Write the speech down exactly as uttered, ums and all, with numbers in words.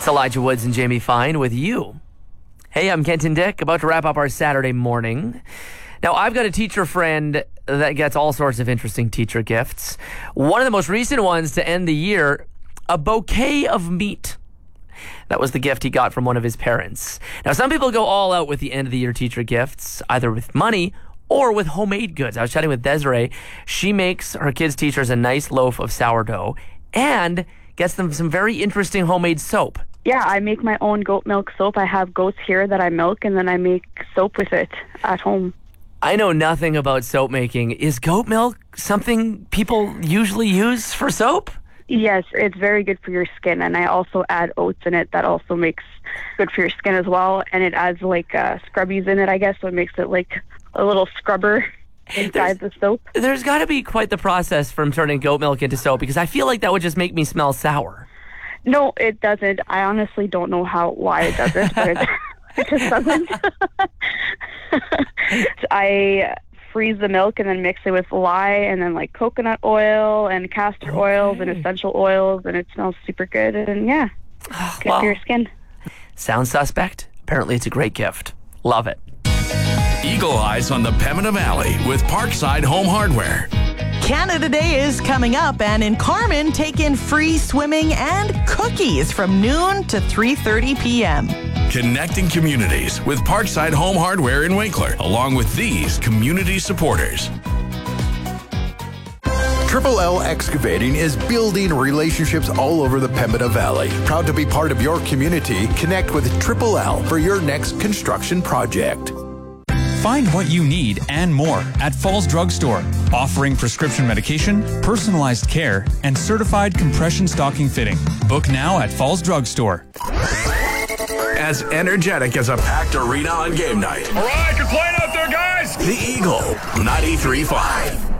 It's Elijah Woods and Jamie Fine with you. Hey, I'm Kenton Dick, about to wrap up our Saturday morning. Now, I've got a teacher friend that gets all sorts of interesting teacher gifts. One of the most recent ones to end the year, a bouquet of meat. That was the gift he got from one of his parents. Now, some people go all out with the end of the year teacher gifts, either with money or with homemade goods. I was chatting with Desiree. She makes her kids' teachers a nice loaf of sourdough and gets them some very interesting homemade soap. Yeah, I make my own goat milk soap. I have goats here that I milk, and then I make soap with it at home. I know nothing about soap making. Is goat milk something people usually use for soap? Yes, it's very good for your skin, and I also add oats in it. That also makes good for your skin as well, and it adds like uh, scrubbies in it, I guess, so it makes it like a little scrubber inside there's, the soap. There's got to be quite the process from turning goat milk into soap, because I feel like that would just make me smell sour. No, it doesn't. I honestly don't know how why it does it, but it, it just doesn't. I freeze the milk and then mix it with lye and then like coconut oil and castor okay. oils and essential oils, and it smells super good. And yeah, good well, for your skin. Sounds suspect. Apparently it's a great gift. Love it. Eagle Eyes on the Pembina Valley with Parkside Home Hardware. Canada Day is coming up, and in Carman, take in free swimming and cookies from noon to three thirty p.m. Connecting communities with Parkside Home Hardware in Winkler, along with these community supporters. Triple L Excavating is building relationships all over the Pembina Valley. Proud to be part of your community. Connect with Triple L for your next construction project. Find what you need and more at Falls Drug Store, offering prescription medication, personalized care, and certified compression stocking fitting. Book now at Falls Drug Store. As energetic as a packed arena on game night. All right, good playing out there, guys. The Eagle, ninety-three point five.